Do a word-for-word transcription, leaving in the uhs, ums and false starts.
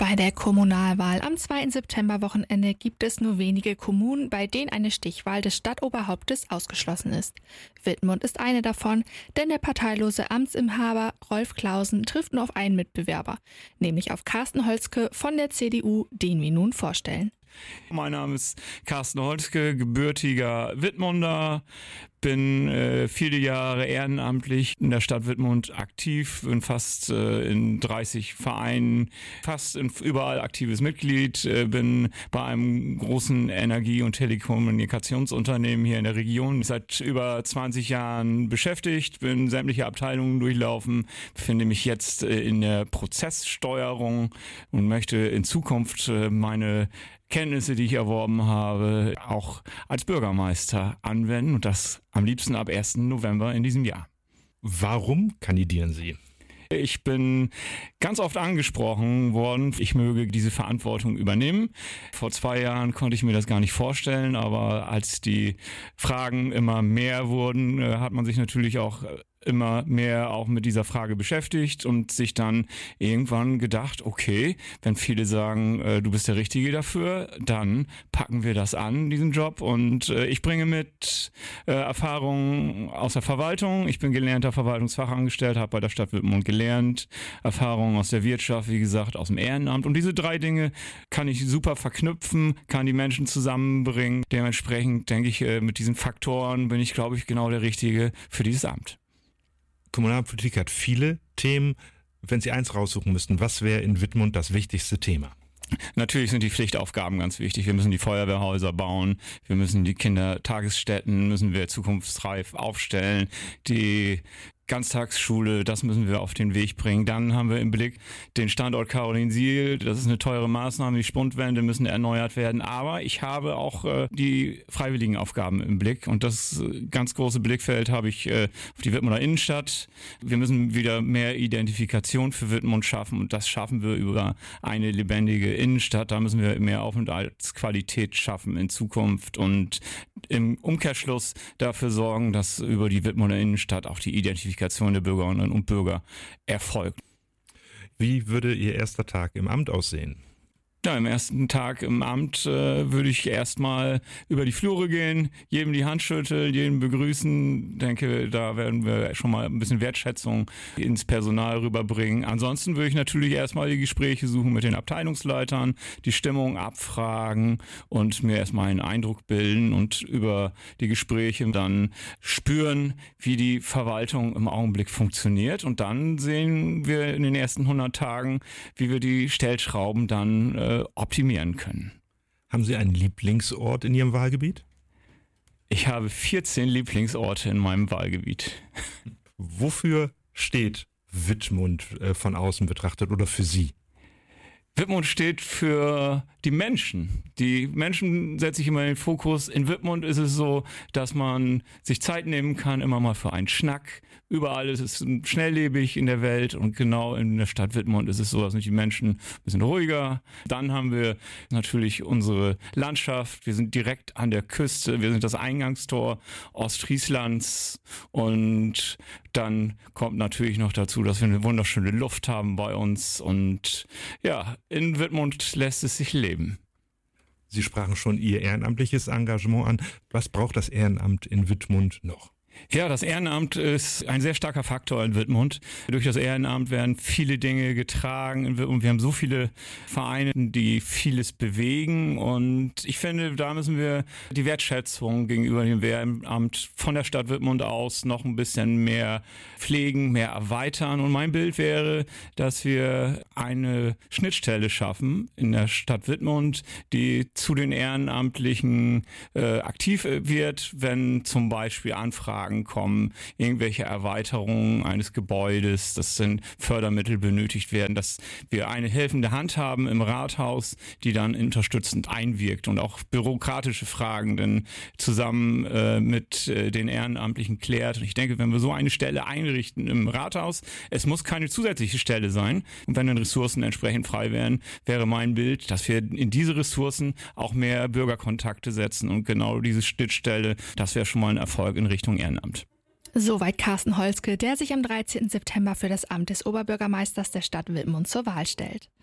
Bei der Kommunalwahl am zweiten Septemberwochenende gibt es nur wenige Kommunen, bei denen eine Stichwahl des Stadtoberhauptes ausgeschlossen ist. Wittmund ist eine davon, denn der parteilose Amtsinhaber Rolf Clausen trifft nur auf einen Mitbewerber, nämlich auf Carsten Holzke von der C D U, den wir nun vorstellen. Mein Name ist Carsten Holzke, gebürtiger Wittmunder, bin äh, viele Jahre ehrenamtlich in der Stadt Wittmund aktiv, bin fast äh, in dreißig Vereinen, fast in, überall aktives Mitglied, äh, bin bei einem großen Energie- und Telekommunikationsunternehmen hier in der Region seit über zwanzig Jahren beschäftigt, bin sämtliche Abteilungen durchlaufen, befinde mich jetzt äh, in der Prozesssteuerung und möchte in Zukunft äh, meine Kenntnisse, die ich erworben habe, auch als Bürgermeister anwenden und das am liebsten ab ersten November in diesem Jahr. Warum kandidieren Sie? Ich bin ganz oft angesprochen worden, ich möge diese Verantwortung übernehmen. Vor zwei Jahren konnte ich mir das gar nicht vorstellen, aber als die Fragen immer mehr wurden, hat man sich natürlich auch immer mehr auch mit dieser Frage beschäftigt und sich dann irgendwann gedacht, okay, wenn viele sagen, äh, du bist der Richtige dafür, dann packen wir das an, diesen Job. Und äh, ich bringe mit äh, Erfahrungen aus der Verwaltung. Ich bin gelernter Verwaltungsfachangestellter, habe bei der Stadt Wittmund gelernt, Erfahrungen aus der Wirtschaft, wie gesagt, aus dem Ehrenamt. Und diese drei Dinge kann ich super verknüpfen, kann die Menschen zusammenbringen. Dementsprechend denke ich, äh, mit diesen Faktoren bin ich, glaube ich, genau der Richtige für dieses Amt. Kommunalpolitik hat viele Themen. Wenn Sie eins raussuchen müssten, was wäre in Wittmund das wichtigste Thema? Natürlich sind die Pflichtaufgaben ganz wichtig. Wir müssen die Feuerwehrhäuser bauen, wir müssen die Kindertagesstätten, müssen wir zukunftsreif aufstellen, die Ganztagsschule, das müssen wir auf den Weg bringen. Dann haben wir im Blick den Standort Karolinsiel. Das ist eine teure Maßnahme. Die Spundwände müssen erneuert werden. Aber ich habe auch äh, die freiwilligen Aufgaben im Blick. Und das ganz große Blickfeld habe ich äh, auf die Wittmunder Innenstadt. Wir müssen wieder mehr Identifikation für Wittmund schaffen. Und das schaffen wir über eine lebendige Innenstadt. Da müssen wir mehr Aufenthaltsqualität schaffen in Zukunft. Und im Umkehrschluss dafür sorgen, dass über die Wittmunder Innenstadt auch die Identifikation der Bürgerinnen und Bürger erfolgt. Wie würde Ihr erster Tag im Amt aussehen? Ja, im ersten Tag im Amt äh, würde ich erstmal über die Flure gehen, jedem die Hand schütteln, jeden begrüßen. Denke, da werden wir schon mal ein bisschen Wertschätzung ins Personal rüberbringen. Ansonsten würde ich natürlich erstmal die Gespräche suchen mit den Abteilungsleitern, die Stimmung abfragen und mir erstmal einen Eindruck bilden und über die Gespräche dann spüren, wie die Verwaltung im Augenblick funktioniert. Und dann sehen wir in den ersten hundert Tagen, wie wir die Stellschrauben dann äh, optimieren können. Haben Sie einen Lieblingsort in Ihrem Wahlgebiet? Ich habe vierzehn Lieblingsorte in meinem Wahlgebiet. Wofür steht Wittmund äh, von außen betrachtet oder für Sie? Wittmund steht für die Menschen. Die Menschen setze ich immer in den Fokus. In Wittmund ist es so, dass man sich Zeit nehmen kann, immer mal für einen Schnack. Überall ist es schnelllebig in der Welt und genau in der Stadt Wittmund ist es so, dass sind die Menschen ein bisschen ruhiger. Dann haben wir natürlich unsere Landschaft. Wir sind direkt an der Küste. Wir sind das Eingangstor Ostfrieslands und dann kommt natürlich noch dazu, dass wir eine wunderschöne Luft haben bei uns und ja, in Wittmund lässt es sich leben. Sie sprachen schon Ihr ehrenamtliches Engagement an. Was braucht das Ehrenamt in Wittmund noch? Ja, das Ehrenamt ist ein sehr starker Faktor in Wittmund. Durch das Ehrenamt werden viele Dinge getragen und wir haben so viele Vereine, die vieles bewegen und ich finde, da müssen wir die Wertschätzung gegenüber dem Ehrenamt von der Stadt Wittmund aus noch ein bisschen mehr pflegen, mehr erweitern und mein Bild wäre, dass wir eine Schnittstelle schaffen in der Stadt Wittmund, die zu den Ehrenamtlichen äh, aktiv wird, wenn zum Beispiel Anfragen kommen, irgendwelche Erweiterungen eines Gebäudes, dass dann Fördermittel benötigt werden, dass wir eine helfende Hand haben im Rathaus, die dann unterstützend einwirkt und auch bürokratische Fragen dann zusammen äh, mit äh, den Ehrenamtlichen klärt. Und ich denke, wenn wir so eine Stelle einrichten im Rathaus, es muss keine zusätzliche Stelle sein und wenn dann Ressourcen entsprechend frei wären, wäre mein Bild, dass wir in diese Ressourcen auch mehr Bürgerkontakte setzen und genau diese Schnittstelle, das wäre schon mal ein Erfolg in Richtung Ehrenamt. Soweit Carsten Holzke, der sich am dreizehnten September für das Amt des Oberbürgermeisters der Stadt Wittmund zur Wahl stellt.